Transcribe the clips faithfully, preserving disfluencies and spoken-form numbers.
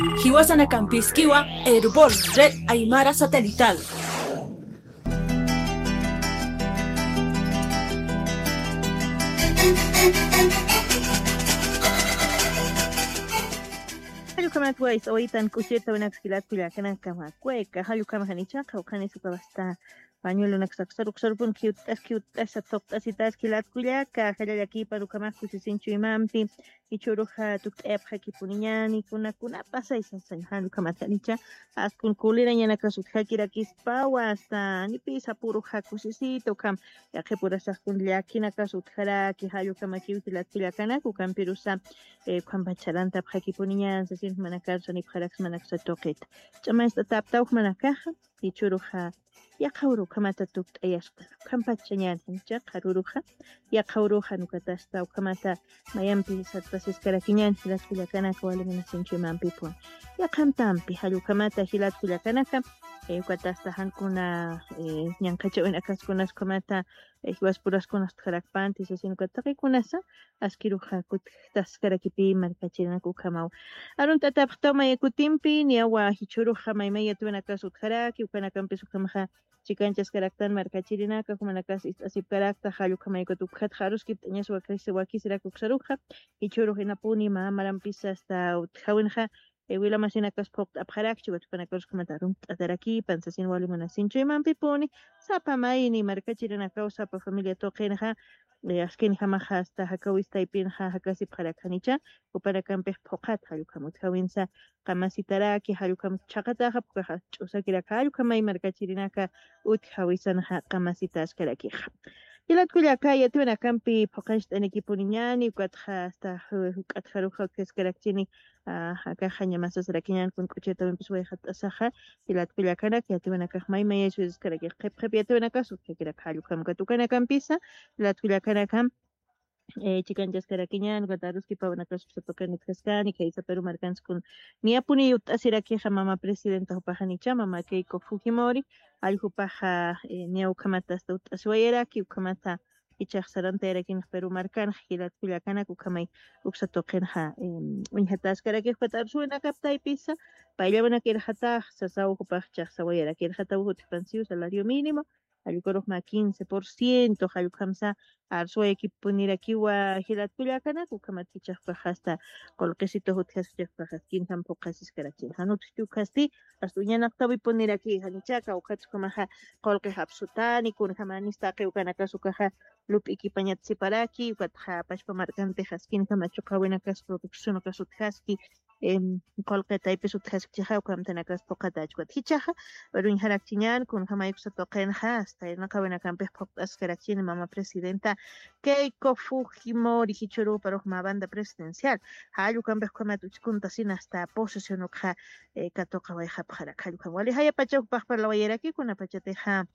Hiwasana Campisquiwa, Airport Red Aymara Satelital. Halukamat wais oitan kusirta winak skilat kula kana kama kueka halukama hanicha kaukani supabasta pañuelo nak saksaruk sarpun kiut tas kiut tas atok tas itas kilat kula ka halala ki parukamak kusisinchu imampi ichuruja tuk epja kipuniñani kuna kuna pasa isa san halukamat hanicha askun kulira ñana kasut hakira kispawa hasta ni pisa puruja kusisito kam yaqe purasakun yakina kasut hara ki halukama kiutilat kula kana kukan pirusa kan bacharanta pjakipuniñan se siente manakarsa ni pjarax manaksa toket chama esta taptau manakaja ichuruja yaqawru kamata tukt ayashta kampachañan hincha qaruruja yaqawruja nukatasta kamata mayampi satpasis karakiñan hilat kullakanaka walimina sinchimampi pun yaqantampi halu kamata hilat kullakanaka ukatasta hankuna ñankachawen akaskunas kamata hiwaspuraskunas qarakpanti sasinuka taqikunasa askiruja kutas karakipi markachinaku kamaw arunta tapqtama yakutimpi niawa hichuruja maymaya tuwanakasut qaraki ukanakampi sukamaja chikanchas karaktan markachirinaka humanakas asip karakta halu kamaykatu khat haruski tañas wakisi wakisira kuksaruja hichuru hinapuni mamarampisa hasta utjawinja Ewila masina kas pokt apharakchi watpanakos komentarum ataraki pansasin wali manasincho imampi puni sapa maini markachirina causa pa familia toqenja askin hamaja hasta hakawista ipinja hakasi pharakanicha uparakampe poqat halukamut hawinsa qamasitaraki halukam chaqataja pukaja ch'usakira halukamay markachirinaka uthawisanaja qamasitas karakija Ilat kullaka yatuna kampi poqanch t'anikipuniñani ukatja hasta ukatjaruja keskarakchini akaja ñamasasarakiñan kun k'uchita wimpis wayqa t'asaja ilat kullakanaka yatuna kaq maymayay suyskaraki qhip qhip yatuna kasu kikira halukam katukana kampisa ilat kullakanaka chikanchas karakiñan gataruski pawanakasu satokani kaskani kaysa Perú markans kun niapuni ut'asirakiqa mama presidenta upajanicha mama Keiko Fujimori allqupaqa ñawkamata hasta ut'asiwayaraki ukamata ichaq saranta yarakiñaq Perú markanqa hilat kullakanaka ukamay uksa toqinqa uñhataskaraki patarsuena kaptaypisa payllawanaka irqataq sasawqupaq chaqsawayaraki irqata uhuti pensión salario mínimo allqukuruqma quince por ciento hallqamsa arsuwaykippunirakiwa hilat kullakanaka ukamata ichaqpaq hasta qullqisito hut'asqchaqpaq quintan puqasiskarachin hanutas tukasti hasta uñanaqtawippuniraki hanichaqa uqachukumaja qullqi hapsutani kunhamanista qiwkanakasukaja lup'ikipañata siparaki ukataja apashpa markantiqa askinqa machuqawinakas producción kasutqaski qullqitaypis utqaskchiqa ukamtanakas puqata achwata hichaqa ruñharakchiñan kunhamayuqsa toqinqa hasta qawinakanpis puqtaskarachini mama presidenta Keiko Fujimori hichuruparuq ma banda presidencial hallukanpis qamata uchkunta sina hasta posicionuqa katuqa wayqapaqaraq hallukan wali hayapachawpaq parlawayaraki kunapachatiqa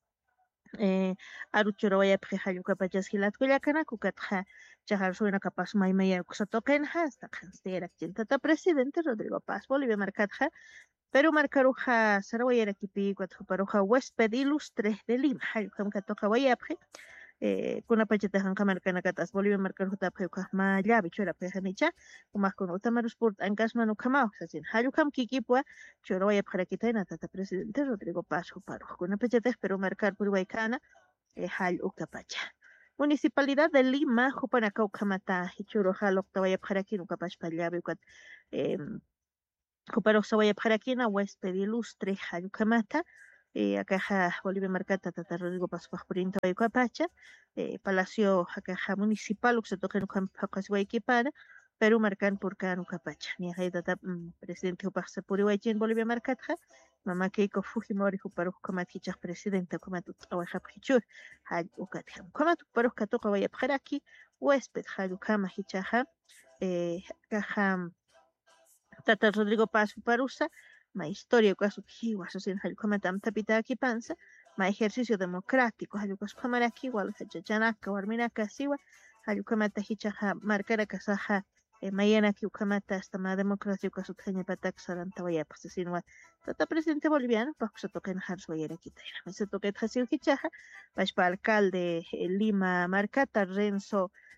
aruchura wayapaq hallukapachas hilatkullakanaka ukataqa chaqar suynaka Paz maymaya uqsatoqinqa hasta qansiyarakchin tata presidente Rodrigo Paz Bolivia markatqa Perú markaruqa sarawayarakipi kuathuparuqa huésped ilustre de Lima hallukam katuqa wayapaq kunapachataqa markanakatas Bolivia markaruqa tapqayuqa mallabi churapaq hanicha umaqkuna utamarus purt ankasman ukamaw sasin hallukam kikipuwa chura wayapaqrakitayna tata presidente Rodrigo Paz huparuq kunapachataqa Perú markar puriwaykana halluktapacha Municipalidad de Lima hupanaka ukamata hichuru hallukta wayapaqrakina ukapashpa llabi ukat huparuq sawayapaqrakina huésped ilustre hallukkamata akaja Bolivia markata tata Rodrigo Paz paqpurinta waykuapacha Palacio akaja municipal uksatoqin qhaqasiwaykipara Perú markan purkan ukapacha niaqay tata presidente upaqsa puriwaychin Bolivia markatqa mama Keiko Fujimori huparuq qamata hichaq presidenta qamata utq'awayqapaq hichur hall ukatqa qamata huparuq katuqa wayapaqaraki huésped hallukama hichaqa akaja tata Rodrigo Paz huparusa ma historia ukasu hiwa sosin hallqamata amtapita akipansa ma ejercicio democrático hallqasqamaraki wal hachachanaka warminaka siwa hallqamata hichaqa markara kasaja mayanaki ukamata hasta ma democracia ukasutqaña pataka saranta wayapaq sisinwa tata presidente boliviano pakusa toqina harswayarakitayra mesa toqeta hasil hichaqa pashpa alcalde Lima markata Renzo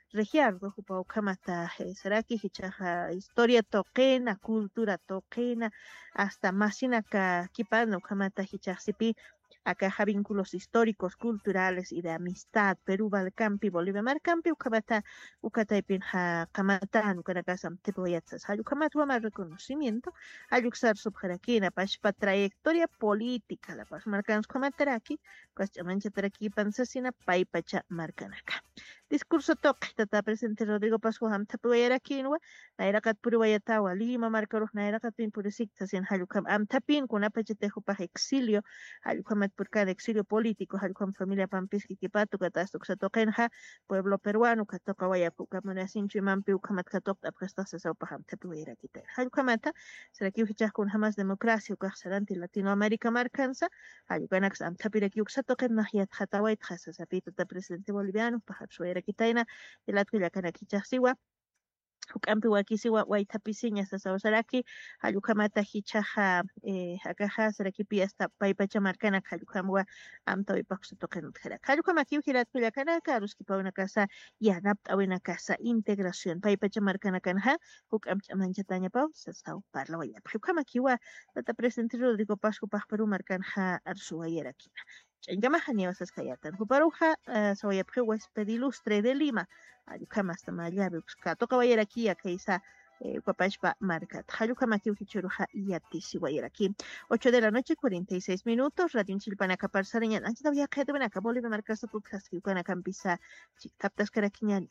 Regiardo hupa ukamata seraki hichaja historia toquena, cultura toquena, hasta masina ka kipana ukamata hichasipi acá ha vínculos históricos, culturales y de amistad. Perú, Balcampi, Bolivia, Marcampi, Ucabata, Ucataipin, Kamatan, Ucanacasam, Tepoyatzas, Ayucamatua, más reconocimiento, Ayuxar subjaraquina, Pashpa, trayectoria política, la Paz Marcans Comataraki, Cuachamancha Taraki, Pansasina, Paipacha, Marcanaca. Discurso toque, tata presente Rodrigo Pascual, Tapuayaraquinua, Nairacat Puruayatawa, Lima, Marcaros, Nairacat Pin Purisictas, en Hayucam, Amtapin, con Apachetejo para exilio, Hayucamat por cada exilio político, Hayucam familia Pampisqui, Kipatu, Catastuk, Satokenja, pueblo peruano, Catoca, Guayapuca, Munacincho y Mampi, Ucamat Catok, Aprestas, Saupaham, Tapuayaraquita. Hayucamata, será que Uchichas con jamás democracia, Ucaxarante, Latinoamérica, Marcanza, Hayucanax, Amtapiraki, Uxatoken, Nahiat, Hatawait, Hasas, Apita, presidente boliviano, Pajachuera. Quitaina, el Atquilacana Kichasiwa, Hukampi Wakisiwa, Waitapisiña, Sasawasaraki, Hayukamata Hichaja, Akaja, Sarakipi, hasta Paipacha Marcana, Hayukamwa, Amta y Paxo Tocan, Hayukamaki, Hirat Pilacana, Karuskipa, una casa y adapta a una casa, integración, Paipacha Marcana Canja, Hukamcha Manchataña Pau, Sasau, Parla, Huyukamakiwa, Tata Presidente Rodrigo Pascu, Pajperu, Marcanja, Arsuayeraquina. Chayamahani wasas kayatan. Huparuja, soya huésped ilustre de Lima. Ayukama hasta Mayabe, Kato Caballeraki, Akaisa, Guapashpa, Marcat. Hayukamaki, Uchichuruja y Atisi, Guayeraki. ocho de la noche, cuarenta y seis minutos. Radio en Chilpanaca, Parsarañan. Antes de viajar de Benaca, Bolivia, Marcas, Pucas, Yucanacampisa, Chictaptas, Caraquiñan.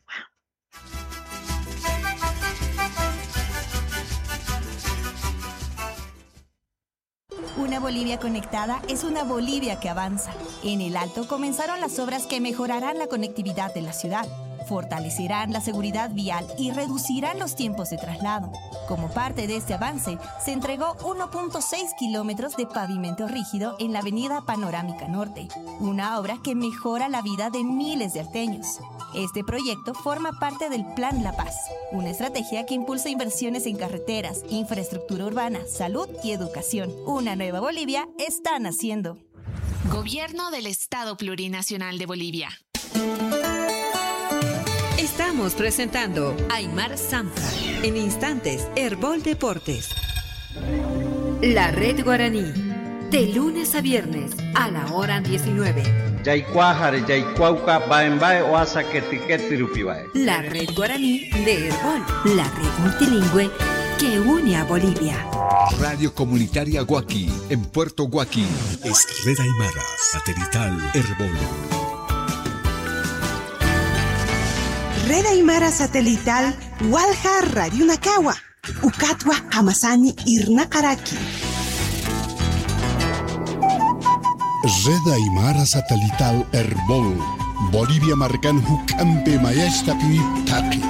Una Bolivia conectada es una Bolivia que avanza. En el Alto comenzaron las obras que mejorarán la conectividad de la ciudad, fortalecerán la seguridad vial y reducirán los tiempos de traslado. Como parte de este avance, se entregó uno punto seis kilómetros de pavimento rígido en la avenida Panorámica Norte, una obra que mejora la vida de miles de alteños. Este proyecto forma parte del Plan La Paz, una estrategia que impulsa inversiones en carreteras, infraestructura urbana, salud y educación. Una nueva Bolivia está naciendo. Gobierno del Estado Plurinacional de Bolivia. Estamos presentando Aymar Zampa. En instantes, Herbol Deportes. La Red Guaraní. De lunes a viernes a la hora diecinueve. La Red Guaraní de Herbol. La red multilingüe que une a Bolivia. Radio Comunitaria Huaki, en Puerto Huaki. Es Red Aymara, satelital Herbol. Red Aymara satelital Walja Radio Nakawa, Ukatwa Hamasani Irnakaraki. Red Aymara satelital Herbol, Bolivia Marcan Hucampe Mayesta Piniptaki.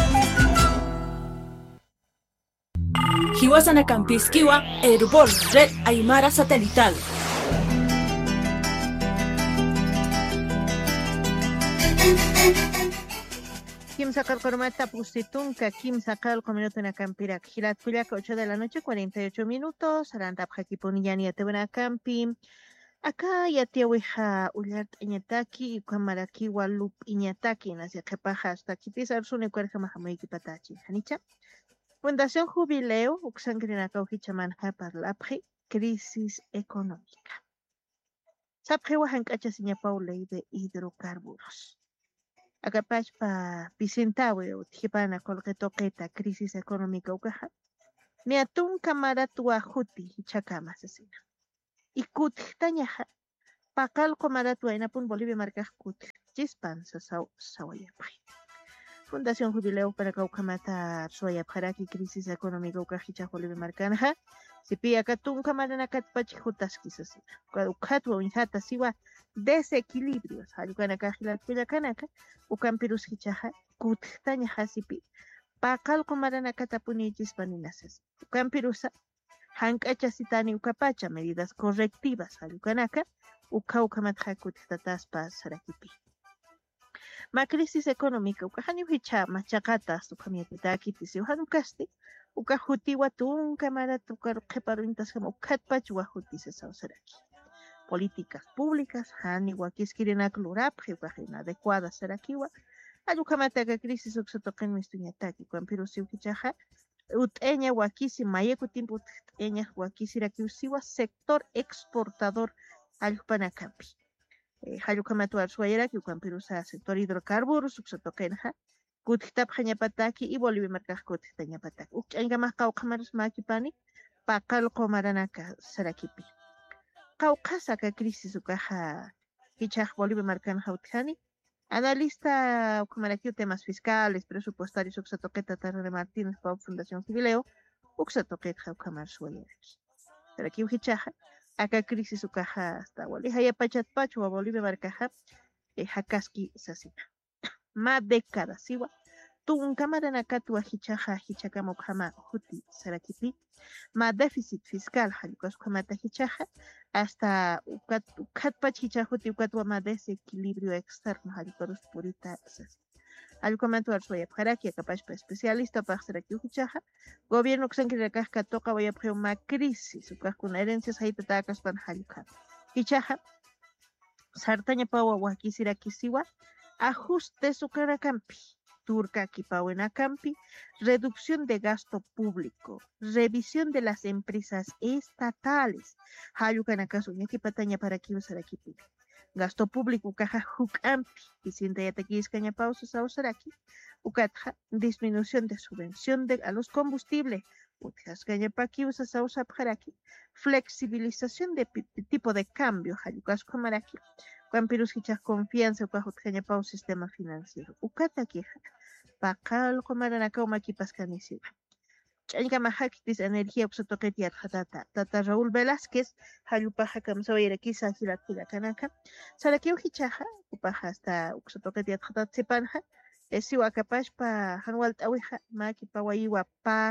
Hiwasanacampisquiwa, Herbol, Red Aymara satelital. Kim Sakal Kormata Pusitunca, Kim Sakal Cominuto en Acampirak, Gilat Culiaca, ocho de la noche, cuarenta y ocho minutos, Arantap Hakipuniani, Atebana Campi. Acá ya te wija Ullart Iñataki y Kamaraki Walup Iñataki, Nasia Kepaja, hasta Kipizar Sune Cuerja Mahamoiki Patachi, Hanicha. Fundación Jubileo, Uxangrinaka Ujichamanha Parlapri, crisis económica. Sapre Wahankacha Siña Pauley de hidrocarburos. Acapach pa Picintawe o Tijipana Colquetoqueta, crisis económica Ucaja. Ni atún camaratua Juti, Chacama asesina. Y Kut Tañaja, Pacal Comaratua en Apun Bolivia Marca Kut, Chispan Sawayapri. Fundación Jubileo para Caucamata Suayapjaraki, crisis económica Ucajicha Bolivia Marcanja. Si pilla Catún Camarana Catpachi Jutaski asesina. Cuaducatua Unjata Siwa. Desequilibrios. Hayukana Kajila Pilakanaka, Ucampirus Hichaja, Kuttaña Hasipi, Pacal Comarana Catapuni Chispaninas. Ucampirusa, Hankacha Sitani Ucapacha, medidas correctivas. Hayukanaka, Ucaucamatja Kutataspa Sarakipi. Ma crisis económica, Ucahanu Hicha, Machacata, Sucamiataki, Tisiuhanukasti, Ucahutiwa Tun Camara Tucar Keparuintas como Catpachuahutis Sausaraki. Políticas públicas, han igual que quieren aclurar, adecuadas ser aquí, Ayukamata ka crisis uksatoqen mistuñataki Juan siukichaja ut'eña wakisi mayeku tiempo ut'eña wakisi rakiusiwa sector exportador allpana kampi. Hayukamatu arsuayaraki Juan Pirusa sector hidrocarburos uksatoqenja kutitap hañapataki y Bolivia marcaj kutitañapataki. Uch'angamaj qawqamaras makipani paqal qomaranaka sarakipi. Qawqasa ka crisis ukaja kichaj Bolivia marcanja utjani. Analista Ucamaraquio temas fiscales, presupuestarios, Uxatoqueta Tarre Martínez, Pau Fundación Jubileo, Uxatoqueta Ucamar Suayas. Pero aquí Ujichaja, acá crisis Ucaja hasta Bolivia, ya Pachat Pacho, a Bolivia Marcaja, Hakaski Sasina. Más décadas, siwa. Tu un cámara nakatu ahichaja, hichakamo kama huti sarakipi. Más déficit fiscal, halukas kamata hichaja, hasta ukat ukat pachichajuti ukatwa más desequilibrio externo, halukarus purita sas. Alukamento arsoya paraki, capaz para especialista para ser aquí hichaja. Gobierno que se encarga casca toca voy a poner una crisis, ukas con herencias ahí te tacas pan haluka. Hichaja, sartaña pawa wakisira kisiwa, ajuste su caracampi. Turca Kipawena Campi, reducción de gasto público, revisión de las empresas estatales. Hayukanakasu, Yakipataña para que usar aquí. Gasto público, caja Hukampi, y sin Tayatakis Caña Pausa Sausaraki, Ukatja, disminución de subvención de, a los combustibles, Utjas Caña Paki usa Sausa Paraki, flexibilización de, de tipo de cambio, Hayukas Kamaraki. Campirus hichas confianza ukahutkaña pau sistema financiero. Ukata queja. Pakal comaranaka umakipas canisiva. Chanka mahakitis energía uxotoquetia tata. Tata Raúl Velázquez, halupaja kamsawira kisa hilatila kanaka. Sarakio hichaja, upaja hasta uxotoquetia tata tsepanja. Esiwa capaz pa hanwalt awija, maki pa waiwa pa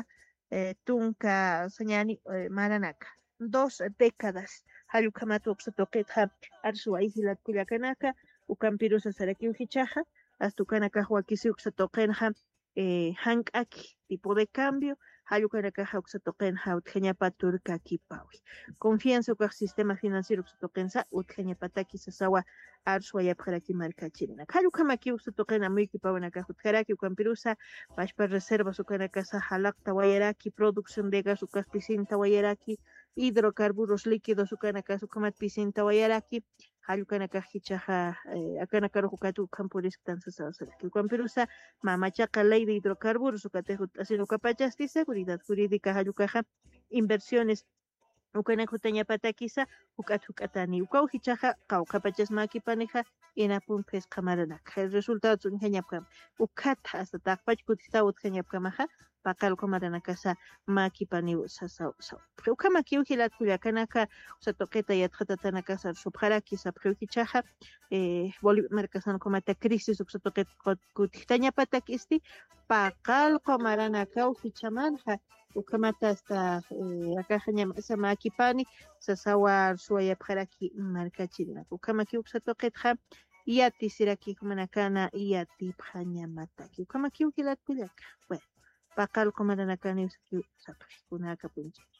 tunka sañani maranaka. Dos décadas. Hayukamatu uxatoquetja arsu aihilat kuyakanaka, ukampirusa saraki ujichaja, hasta ukanaka huakisi uxatoquenja, eh, hankaki, tipo de cambio, hayukanaka uxatoquenja utjeñapa turca kipawi. Confianza ukaj sistema financiero uxatoquensa, utjeñapataki sasawa arsu ayapjaraki markachirina. Hayukamaki uxatoquena muy kipawanaka utjaraki, ukampirusa, pashpa reservas ukanaka sa halakta wayaraki, producción de gas ukas pisinta wayaraki, hidrocarburos líquidos ukanaka sukamat pisinta wayaraki hallukanaka hichaja eh, akanaka rojukatu campuris tanzasasaki campirusa mamachaqa ley de hidrocarburos ukateju asino kapachasti seguridad jurídica hallukaja inversiones ukanaka tañapatakisa ukat ukatani ukau hichaja qawqapachas makipaneja inapun pes qamaranaka el resultado tunjañapkam ukata hasta taqpach kutita utjañapkamaja pakal komaranakasa makipani sasa sa ukama kiuhilat kuyakanaka usatoqueta yatqatatanaka sar subharaki sa priukichaja eh Bolivia marcasan komata crisis usatoquet kutitañapatakisti pakal komaranaka uhichamanha ukamata hasta akajaña sa makipani sasawar suayapharaki markachirina ukama kiusatoquetja yati siraki kumanakana yati phañamataki ukama kiuhilat kuyaka bueno Pakal komaranakani usaki sapri kunaka punchi.